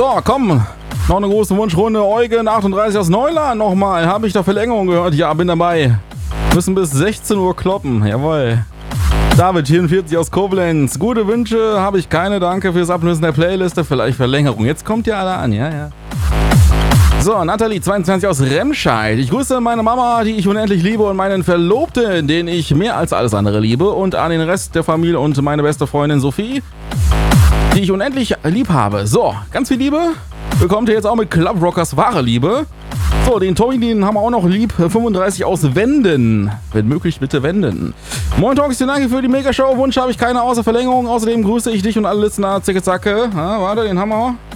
komm. Noch eine große Wunschrunde. Eugen 38 aus Neuland nochmal. Habe ich da Verlängerung gehört? Ja, bin dabei. Müssen bis 16 Uhr kloppen. Jawohl. David 44 aus Koblenz. Gute Wünsche habe ich keine. Danke fürs Ablösen der Playliste. Vielleicht Verlängerung. Jetzt kommt ihr alle an. Ja. So, Nathalie 22 aus Remscheid. Ich grüße meine Mama, die ich unendlich liebe, und meinen Verlobten, den ich mehr als alles andere liebe, und an den Rest der Familie und meine beste Freundin Sophie, die ich unendlich lieb habe. So, ganz viel Liebe bekommt ihr jetzt auch mit Club Rockers wahre Liebe. So, den Tommy, den haben wir auch noch lieb. 35 aus Wenden. Wenn möglich, bitte wenden. Moin Talks, danke für die Megashow. Wunsch habe ich keine außer Verlängerung. Außerdem grüße ich dich und alle Listener. Zicke Zacke. Warte, den haben wir.